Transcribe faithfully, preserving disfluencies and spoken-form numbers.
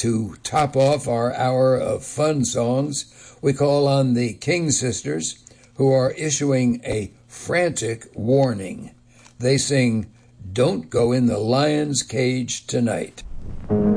To top off our hour of fun songs, we call on the King Sisters, who are issuing a frantic warning. They sing, "Don't Go in the Lion's Cage Tonight."